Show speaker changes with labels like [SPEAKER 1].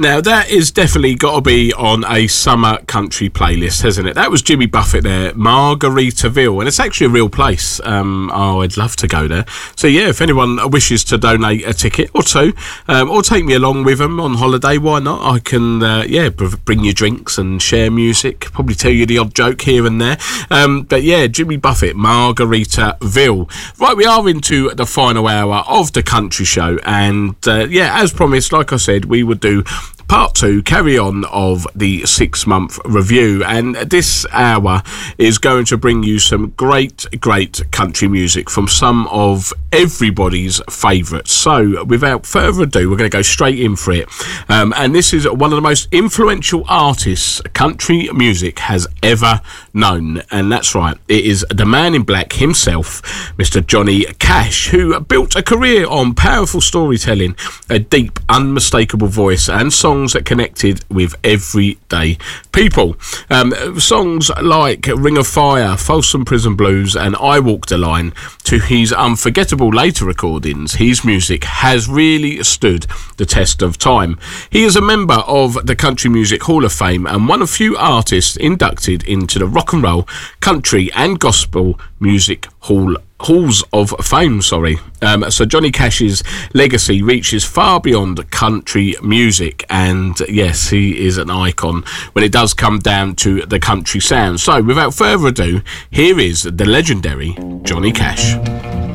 [SPEAKER 1] Now, that is definitely got to be on a summer country playlist, hasn't it? That was Jimmy Buffett there, Margaritaville, and it's actually a real place. I'd love to go there. So, yeah, if anyone wishes to donate a ticket or two, or take me along with them on holiday, why not? I can, bring you drinks and share music, probably tell you the odd joke here and there. But, yeah, Jimmy Buffett, Margaritaville. Right, we are into the final hour of the country show, and, as promised, like I said, we would do part 2, carry on of the 6-month review, and this hour is going to bring you some great country music from some of everybody's favourites. So without further ado, we're going to go straight in for it, and this is one of the most influential artists country music has ever known, and that's right, it is the man in black himself, Mr. Johnny Cash, who built a career on powerful storytelling, a deep, unmistakable voice, and songs that connected with everyday people. Songs like Ring of Fire, Folsom Prison Blues, and I Walk the Line, to his unforgettable later recordings, his music has really stood the test of time. He is a member of the Country Music Hall of Fame and one of few artists inducted into the Rock and Roll, Country and Gospel Music Halls of Fame, so Johnny Cash's legacy reaches far beyond country music, and yes, he is an icon when it does come down to the country sound. So without further ado, here is the legendary Johnny Cash.